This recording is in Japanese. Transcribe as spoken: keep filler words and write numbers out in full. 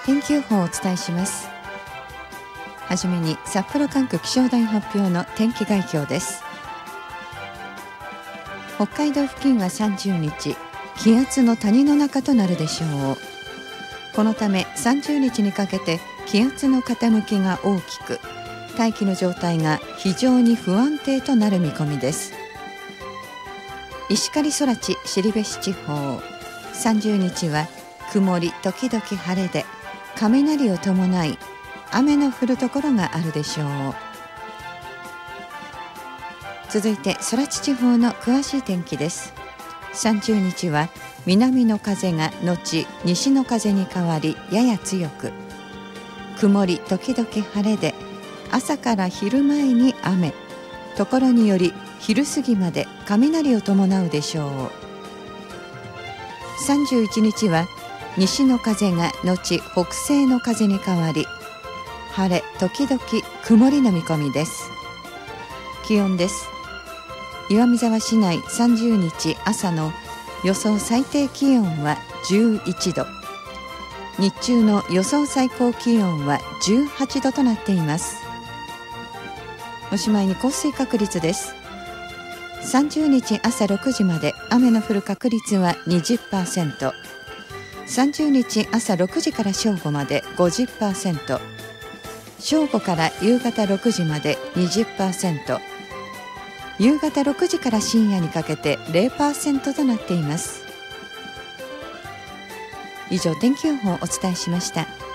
天気予報をお伝えします。はじめに札幌管区気象台発表の天気概況です。北海道付近はさんじゅうにち、気圧の谷の中となるでしょう。このためさんじゅうにちにかけて気圧の傾きが大きく、大気の状態が非常に不安定となる見込みです。石狩空知後志地方、さんじゅうにちは曇り時々晴れで、雷を伴い雨の降るところがあるでしょう。続いて空知地方の詳しい天気です。さんじゅうにちは南の風が後西の風に変わり、やや強く、曇り時々晴れで、朝から昼前に雨、ところにより昼過ぎまで雷を伴うでしょう。さんじゅういちにちは西の風が後北西の風に変わり、晴れ時々曇りの見込みです。気温です。岩見沢市内さんじゅうにち朝の予想最低気温はじゅういちど、日中の予想最高気温はじゅうはちどとなっています。おしまいに降水確率です。さんじゅうにち朝ろくじまで雨の降る確率は にじゅっパーセント、さんじゅうにち朝ろくじから正午まで ごじゅっパーセント、正午から夕方ろくじまで にじゅっパーセント、夕方ろくじから深夜にかけて ゼロパーセント となっています。以上、天気予報をお伝えしました。